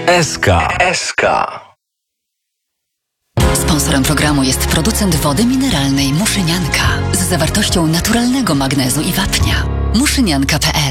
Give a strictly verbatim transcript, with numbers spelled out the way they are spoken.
S K. S K. Sponsorem programu jest producent wody mineralnej Muszynianka z zawartością naturalnego magnezu i wapnia. muszynianka kropka p l